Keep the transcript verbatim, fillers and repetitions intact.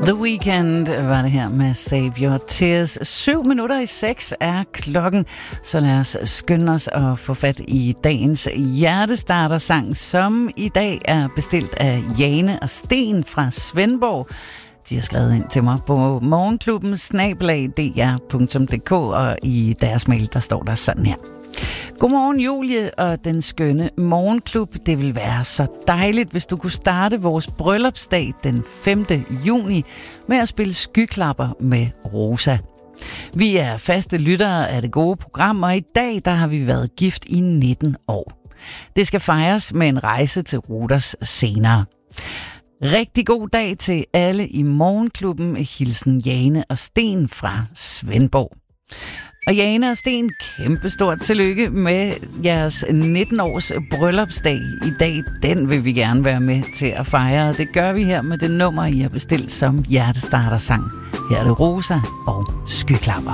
The Weeknd var det her med Save Your Tears. Syv minutter i seks er klokken, så lad os skynde os at få fat i dagens hjertestarter-sang, som i dag er bestilt af Jane og Sten fra Svendborg. De har skrevet ind til mig på morgenklubben snabel-a d r punktum d k, og i deres mail, der står der sådan her. Godmorgen Julie og den skønne morgenklub. Det vil være så dejligt, hvis du kunne starte vores bryllupsdag den femte juni med at spille Skyklapper med Rosa. Vi er faste lyttere af det gode program, og i dag der har vi været gift i nitten år. Det skal fejres med en rejse til Ruders senere. Rigtig god dag til alle i morgenklubben. Hilsen Jane og Sten fra Svendborg. Og Jane og Sten, kæmpe stort tillykke med jeres nitten års bryllupsdag i dag. Den vil vi gerne være med til at fejre. Det gør vi her med det nummer, I har bestilt som hjertestarter-sang. Her er det Rosa og Skyklapper.